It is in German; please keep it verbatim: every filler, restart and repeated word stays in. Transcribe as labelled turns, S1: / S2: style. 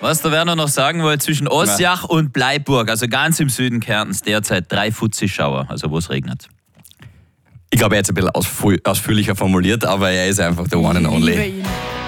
S1: Was der Werner noch sagen wollte, zwischen Osjach und Bleiburg, also ganz im Süden Kärntens, derzeit drei Fuzzi-Schauer, also wo es regnet.
S2: Ich glaube, er hat es ein bisschen ausführlicher formuliert, aber er ist einfach der One and Only.